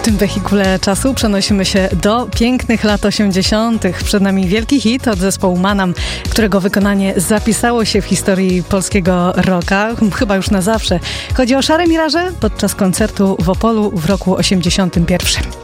tym wehikule czasu przenosimy się do pięknych lat 80. Przed nami wielki hit od zespołu Manam, którego wykonanie zapisało się w historii polskiego rocka, chyba już na zawsze. Chodzi o Szare Miraże podczas koncertu w Opolu w roku 81.